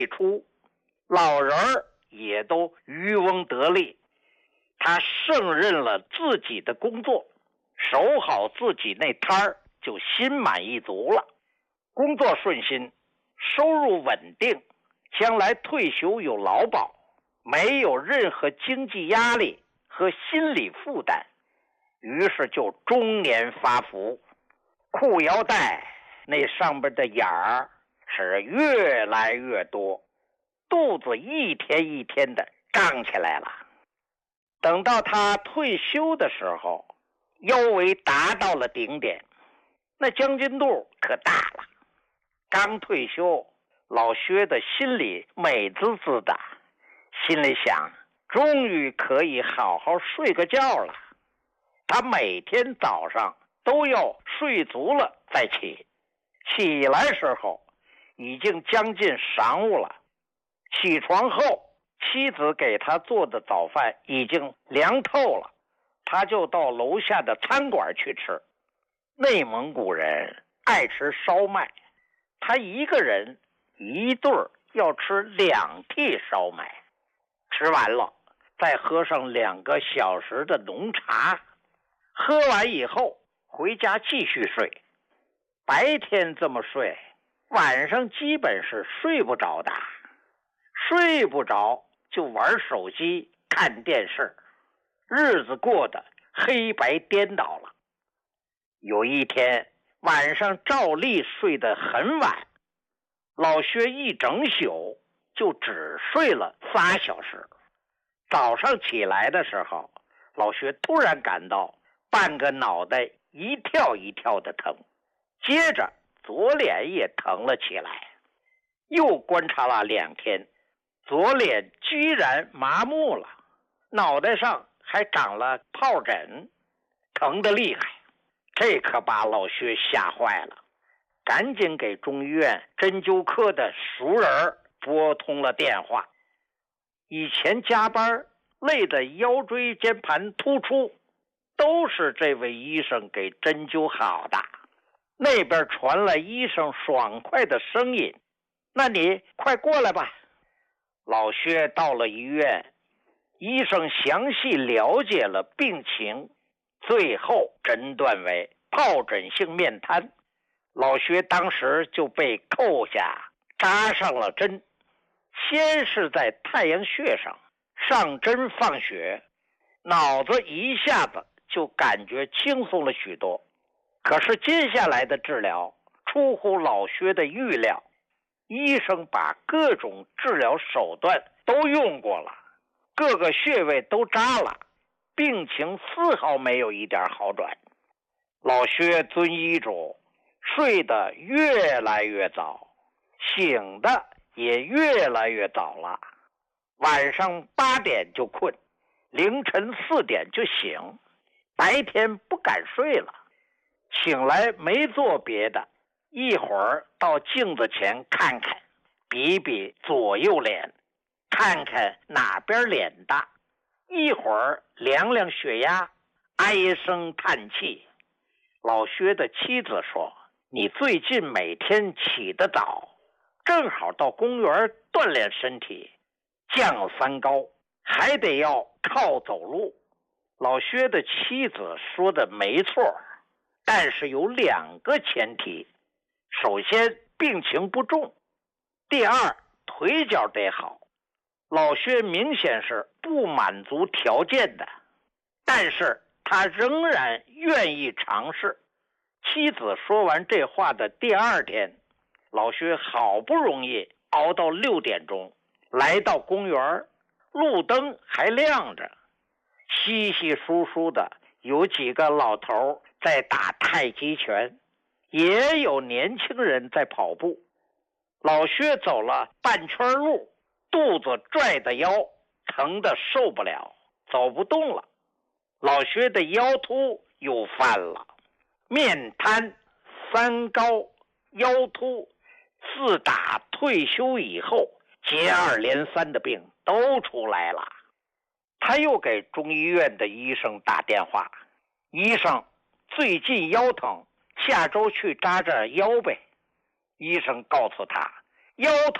一出，老人也都渔翁得利。他胜任了自己的工作，守好自己那摊儿，就心满意足了。工作顺心，收入稳定，将来退休有劳保，没有任何经济压力和心理负担，于是就中年发福，裤腰带那上边的眼儿是越来越多，肚子一天一天的胀起来了。等到他退休的时候，腰围达到了顶点，那将军肚可大了。刚退休，老薛的心里美滋滋的，心里想，终于可以好好睡个觉了。他每天早上都要睡足了再起，起来时候已经将近晌午了。起床后，妻子给他做的早饭已经凉透了，他就到楼下的餐馆去吃。内蒙古人爱吃烧麦，他一个人一顿要吃2屉烧麦，吃完了再喝上2个小时的浓茶，喝完以后回家继续睡。白天这么睡，晚上基本是睡不着的，睡不着就玩手机看电视，日子过得黑白颠倒了。有一天晚上照例睡得很晚，老薛一整宿就只睡了3小时。早上起来的时候，老薛突然感到半个脑袋一跳一跳的疼，接着左脸也疼了起来。又观察了2天，左脸居然麻木了，脑袋上还长了疱疹，疼得厉害。这可把老薛吓坏了，赶紧给中医院针灸科的熟人拨通了电话。以前加班累得腰椎间盘突出，都是这位医生给针灸好的。那边传来医生爽快的声音：“那你快过来吧。”老薛到了医院，医生详细了解了病情，最后诊断为疱疹性面瘫。老薛当时就被扣下扎上了针，先是在太阳穴上针放血，脑子一下子就感觉轻松了许多。可是接下来的治疗出乎老薛的预料，医生把各种治疗手段都用过了，各个穴位都扎了，病情丝毫没有一点好转。老薛遵医嘱，睡得越来越早，醒的也越来越早了。晚上8点就困，凌晨4点就醒，白天不敢睡了。醒来没做别的，一会儿到镜子前看看，比比左右脸，看看哪边脸大，一会儿量量血压，唉声叹气。老薛的妻子说：“你最近每天起得早，正好到公园锻炼身体，降3高还得要靠走路。”老薛的妻子说的没错，但是有2个前提：首先病情不重，第二腿脚得好。老薛明显是不满足条件的，但是他仍然愿意尝试。妻子说完这话的第2天，老薛好不容易熬到6点钟，来到公园，路灯还亮着，稀稀疏疏的有几个老头在打太极拳，也有年轻人在跑步。老薛走了半圈路，肚子拽的腰疼得受不了，走不动了。老薛的腰突又犯了，面瘫、3高、腰突，自打退休以后接二连三的病都出来了。他又给中医院的医生打电话：“医生，最近腰疼，下周去扎扎腰呗。”医生告诉他，腰疼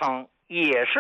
也是